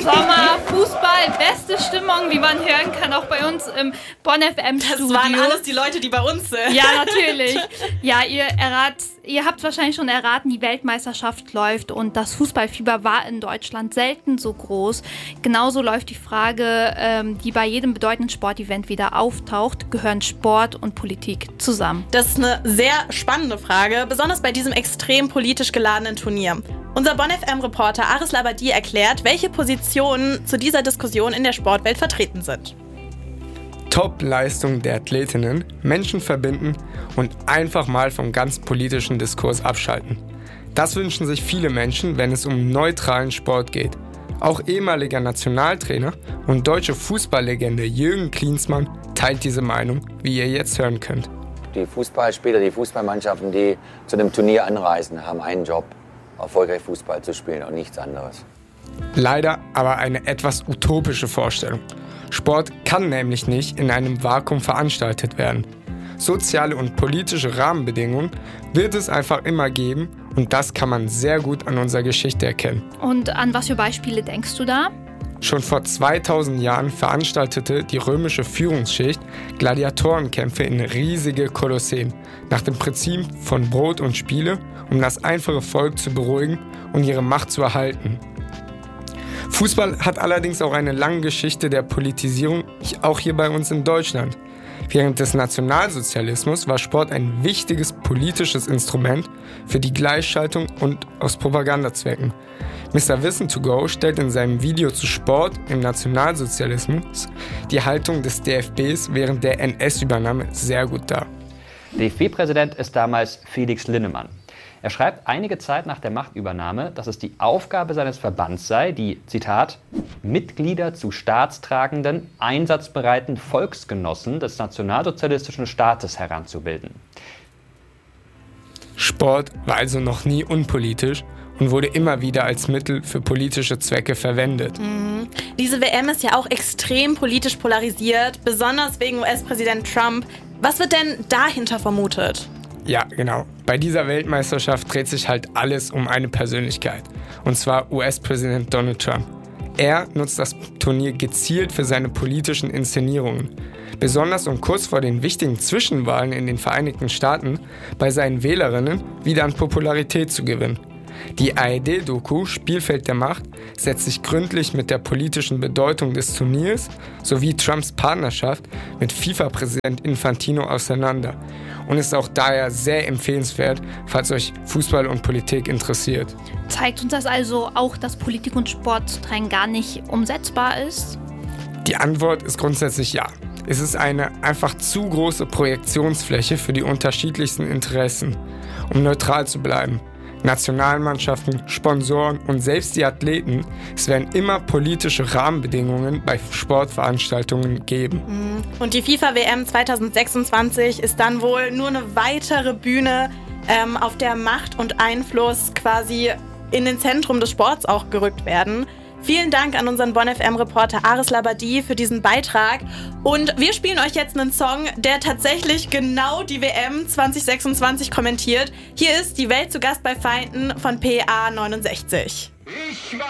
Sommer, Fußball, beste Stimmung, wie man hören kann, auch bei uns im Bonn FM Studio. Das waren alles die Leute, die bei uns sind. Ja, natürlich. Ja, ihr habt wahrscheinlich schon erraten, die Weltmeisterschaft läuft und das Fußballfieber war in Deutschland selten so groß. Genauso läuft die Frage, die bei jedem bedeutenden Sportevent wieder auftaucht, gehören Sport und Politik zusammen? Das ist eine sehr spannende Frage, besonders bei diesem extrem politisch geladenen Turnier. Unser Bonn FM-Reporter Aris Labadi erklärt, welche Positionen zu dieser Diskussion in der Sportwelt vertreten sind. Top-Leistung der Athletinnen, Menschen verbinden und einfach mal vom ganz politischen Diskurs abschalten. Das wünschen sich viele Menschen, wenn es um neutralen Sport geht. Auch ehemaliger Nationaltrainer und deutsche Fußballlegende Jürgen Klinsmann teilt diese Meinung, wie ihr jetzt hören könnt. Die Fußballspieler, die Fußballmannschaften, die zu dem Turnier anreisen, haben einen Job, erfolgreich Fußball zu spielen und nichts anderes. Leider aber eine etwas utopische Vorstellung. Sport kann nämlich nicht in einem Vakuum veranstaltet werden. Soziale und politische Rahmenbedingungen wird es einfach immer geben und das kann man sehr gut an unserer Geschichte erkennen. Und an was für Beispiele denkst du da? Schon vor 2000 Jahren veranstaltete die römische Führungsschicht Gladiatorenkämpfe in riesige Kolosseen, nach dem Prinzip von Brot und Spiele, um das einfache Volk zu beruhigen und ihre Macht zu erhalten. Fußball hat allerdings auch eine lange Geschichte der Politisierung, auch hier bei uns in Deutschland. Während des Nationalsozialismus war Sport ein wichtiges politisches Instrument für die Gleichschaltung und aus Propagandazwecken. Mr. Wissen to Go stellt in seinem Video zu Sport im Nationalsozialismus die Haltung des DFBs während der NS-Übernahme sehr gut dar. DFB-Präsident ist damals Felix Linnemann. Er schreibt einige Zeit nach der Machtübernahme, dass es die Aufgabe seines Verbands sei, die, Zitat, Mitglieder zu staatstragenden, einsatzbereiten Volksgenossen des nationalsozialistischen Staates heranzubilden. Sport war also noch nie unpolitisch und wurde immer wieder als Mittel für politische Zwecke verwendet. Diese WM ist ja auch extrem politisch polarisiert, besonders wegen US-Präsident Trump. Was wird denn dahinter vermutet? Ja, genau. Bei dieser Weltmeisterschaft dreht sich halt alles um eine Persönlichkeit. Und zwar US-Präsident Donald Trump. Er nutzt das Turnier gezielt für seine politischen Inszenierungen. Besonders um kurz vor den wichtigen Zwischenwahlen in den Vereinigten Staaten bei seinen Wählerinnen wieder an Popularität zu gewinnen. Die ARD-Doku Spielfeld der Macht setzt sich gründlich mit der politischen Bedeutung des Turniers sowie Trumps Partnerschaft mit FIFA-Präsident Infantino auseinander und ist auch daher sehr empfehlenswert, falls euch Fußball und Politik interessiert. Zeigt uns das also auch, dass Politik und Sport zu trennen gar nicht umsetzbar ist? Die Antwort ist grundsätzlich ja. Es ist eine einfach zu große Projektionsfläche für die unterschiedlichsten Interessen, um neutral zu bleiben. Nationalmannschaften, Sponsoren und selbst die Athleten, es werden immer politische Rahmenbedingungen bei Sportveranstaltungen geben. Und die FIFA-WM 2026 ist dann wohl nur eine weitere Bühne, auf der Macht und Einfluss quasi in den Zentrum des Sports auch gerückt werden. Vielen Dank an unseren Bonn FM-Reporter Aris Labadi für diesen Beitrag. Und wir spielen euch jetzt einen Song, der tatsächlich genau die WM 2026 kommentiert. Hier ist Die Welt zu Gast bei Feinden von PA 69. Ich war